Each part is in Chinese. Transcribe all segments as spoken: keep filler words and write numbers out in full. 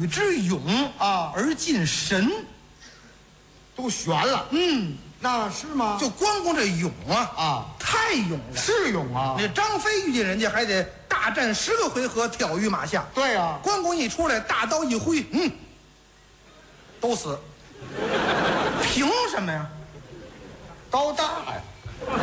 与之勇啊而尽神， 都悬了。 嗯， 那是吗？ 就关公这勇啊啊， 太勇了。 是勇啊。 那张飞遇见人家还得大战十个回合，挑于马下。 对啊， 关公一出来，大刀一挥，嗯，都死。凭什么呀？ 刀大呀。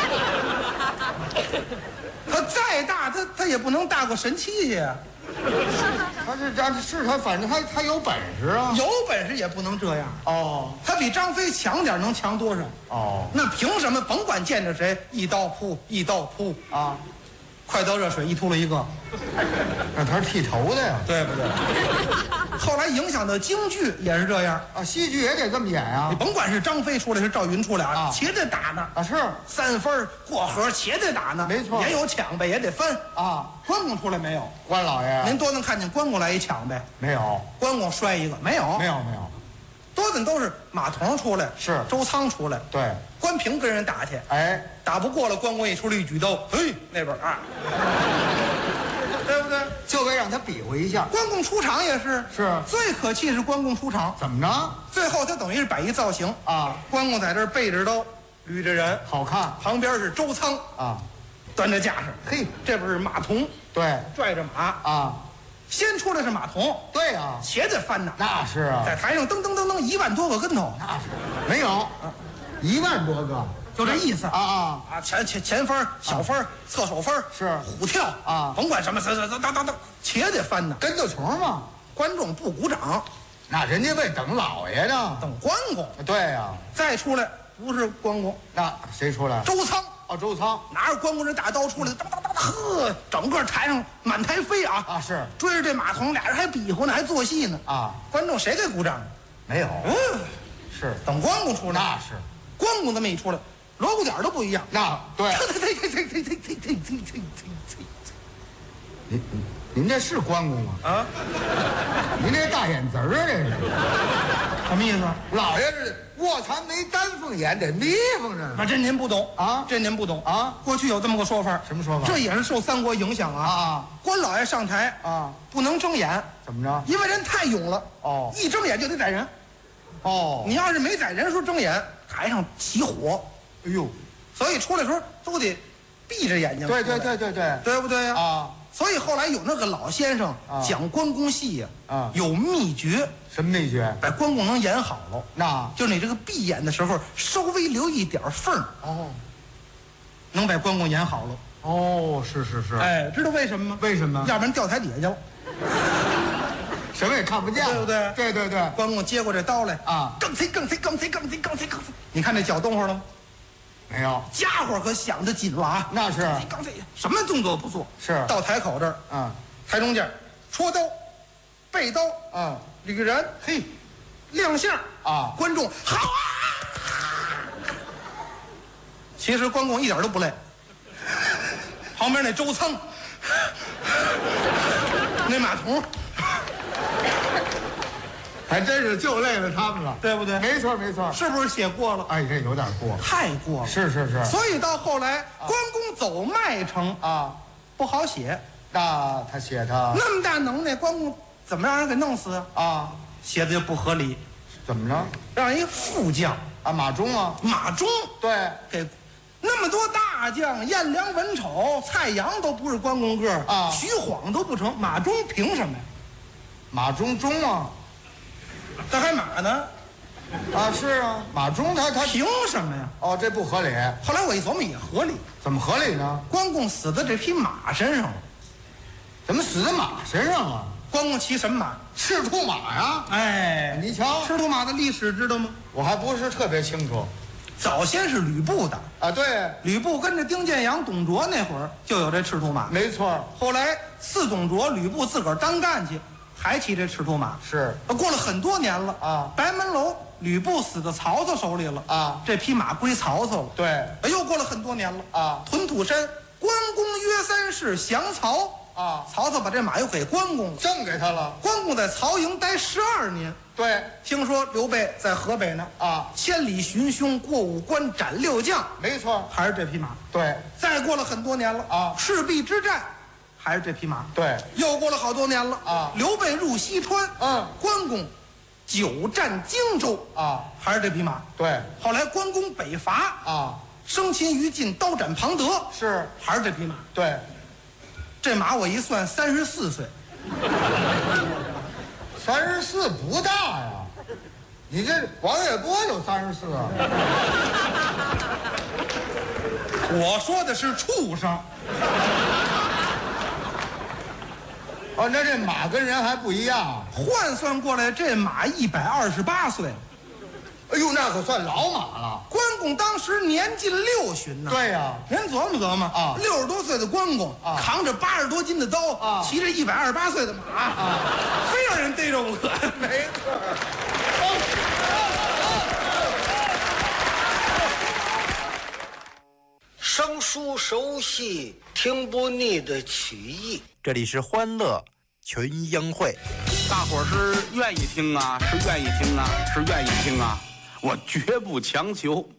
他再大，他他也不能大过神器去呀。 他是这是他，反正他他有本事啊。 有本事也不能这样。 哦他比张飞强点，能强多少？ 哦那凭什么？甭管见着谁，一刀扑，一刀扑， 啊， 快刀热水一秃了一个， 那他是剃头的呀。 对不对？后来影响到京剧也是这样。 啊，戏剧也得这么演啊你。甭管是张飞出来是赵云出来啊且得打呢。 啊是三分过河且得打呢， 没错也有抢呗，也得翻。 啊， 关公出来没有？ 关老爷您多能看见关公来一抢呗？ 没有关公摔一个没有？ 没有没有。 多的都是马童出来， 是周仓出来， 对， 关平跟人打去， 哎， 打不过了，关公一出来一举刀，嘿，那边啊，对不对？ 就为让他比划一下。 关公出场也是， 是最可气是关公出场， 怎么着最后他等于是摆一造型， 啊？ 关公在这儿背着刀，捋着人， 好看旁边是周仓， 啊？ 端着架势， 嘿， 这边是马童对拽着马， 啊， 先出来是马童， 对啊， 且得翻呐， 那是啊， 在台上噔噔噔噔一万多个跟头， 那是没有，一万多个就这意思啊啊！ 啊，前前前翻、小翻、侧手翻是虎跳啊甭管什么，当当当当当，且得翻呐。 跟头虫嘛， 观众不鼓掌， 那人家为等老爷呢。 等关公对呀， 再出来，不是关公， 那谁出来？ 周仓哦，周仓拿着关公这大刀出来，当当当当，呵，整个台上满台飞啊啊，是追着这马童，俩人还比划呢，还做戏呢。 啊， 观众谁给鼓掌？ 没有， 嗯， 是等关公出来， 那是关公这么一出来，锣鼓点都不一样。 那对。 这这这这这这这这这这这您您这是关公吗？ 啊， 您这大眼子儿啊，这是。 什么意思？ 老爷这卧蚕眉丹凤眼得眯缝着呢。 那这您不懂啊这您不懂啊。 过去有这么个说法， 什么说法？ 这也是受三国影响啊。 啊关老爷上台啊， 不能睁眼， 怎么着？ 因为人太勇了。 哦一睁眼就得宰人。 哦， 你要是没宰人的时候睁眼，台上起火， 哎呦， 所以出来的时候都得闭着眼睛。 对对，对对对对不对呀？ 啊， 所以后来有那个老先生啊讲关公戏呀， 啊有秘诀， 什么秘诀？ 把关公能演好了。 那就你这个闭眼的时候，稍微留一点缝儿， 哦能把关公演好了。 哦，是是是， 哎，知道为什么吗？ 为什么？ 要不然掉台底下去了。 什么也看不见， 对不对对对对， 关公接过这刀来啊更贼更贼更贼更贼更贼更贼，你看这脚动会儿了吗？ 没有， 家伙可想得紧了啊！ 那是更贼更贼，什么动作不做？ 是到台口这儿， 嗯台中间，戳刀，背刀， 嗯， 捋人，嘿，亮相啊观众好啊！其实关公一点都不累，旁边那周仓，那马童， 还真是就累了他们了， 对不对？ 没错没错， 是不是写过了？ 哎，这有点过， 太过了。 是是是所以到后来，关公走麦城啊， 不好写， 那他写他那么大能耐，关公怎么让人给弄死啊？ 啊， 写的就不合理， 怎么着让一副将啊？马忠啊， 马忠对给那么多大将，颜良、文丑、蔡阳都不是关公个儿啊徐晃都不成，马忠凭什么呀？ 马忠忠啊他还马呢？ 啊是啊，马忠他他凭什么呀？ 哦，这不合理， 后来我一琢磨也合理， 怎么合理呢？ 关公死在这匹马身上了。 怎么死在马身上了？ 关公骑什么马？ 赤兔马呀！ 哎， 你瞧， 赤兔马的历史知道吗？ 我还不是特别清楚早先是吕布的， 啊。对， 吕布跟着丁建阳、董卓那会儿就有这赤兔马。 没错， 后来刺董卓，吕布自个儿单干去，还骑这赤兔马。 是过了很多年了啊白门楼吕布死到曹操手里了啊这匹马归曹操了。 对哎，又过了很多年了啊屯土山关公约三世降曹啊， 曹操把这马又给关公了。 赠给他了。 关公在曹营待十二年， 对听说刘备在河北呢啊， 千里寻凶，过五关斩六将， 没错， 还是这匹马。 对再过了很多年了啊赤壁之战， 还是这匹马。 对， 又过了好多年了啊刘备入西川， 嗯关公久战荆州啊， 还是这匹马。 对后来关公北伐啊， 生擒于禁，刀斩庞德， 是， 还是这匹马。 对， 这马我一算三十四岁， 三十四不大呀，你这王玥波有三十四啊？ 我说的是畜生。 哦，那这马跟人还不一样。 换算过来，这马一百二十八岁。 哎呦，那可算老马了。 关公当时年近六旬呢。 对呀， 您琢磨琢磨啊， 六十多岁的关公啊， 扛着八十多斤的刀啊， 骑着一百二十八岁的马啊， 非让人逮着不可。 没错。 生疏熟悉，听不腻的曲艺。 这里是欢乐群英会， 大伙儿是愿意听啊，是愿意听啊，是愿意听啊，我绝不强求。